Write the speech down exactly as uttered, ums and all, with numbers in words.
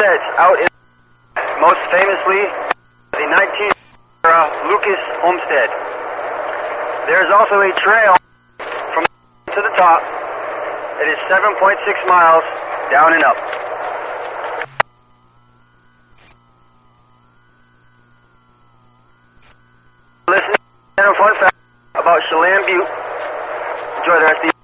homesteads out in, most famously, the nineteen era Lucas Homestead. There's also a trail from to the top. It is seven point six miles down and up. Listen to a fun fact about Chelan Butte. Enjoy the rest of the